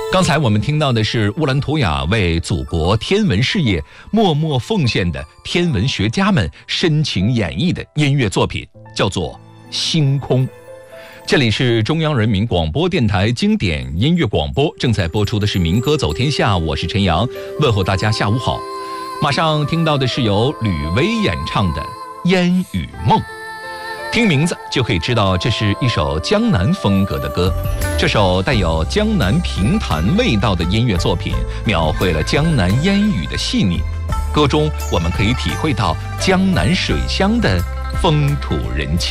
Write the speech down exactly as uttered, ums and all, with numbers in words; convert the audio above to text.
刚才我们听到的是乌兰图雅为祖国天文事业默默奉献的天文学家们深情演绎的音乐作品，叫做《星空》。这里是中央人民广播电台经典音乐广播，正在播出的是民歌走天下，我是陈阳，问候大家下午好。马上听到的是由吕薇演唱的《烟与梦》，听名字就可以知道这是一首江南风格的歌。这首带有江南评弹味道的音乐作品，描绘了江南烟雨的细腻。歌中我们可以体会到江南水乡的风土人情。